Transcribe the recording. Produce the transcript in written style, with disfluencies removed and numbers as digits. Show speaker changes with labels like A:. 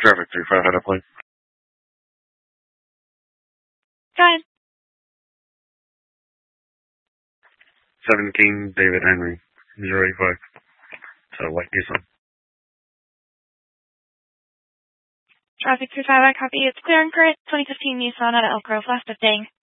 A: Traffic 35 head up lane.
B: Go ahead.
A: 17 David Henry, 085. So White Nissan.
B: Traffic 35, I copy. It's clear and correct. 2015 Nissan at Elk Grove, last 15.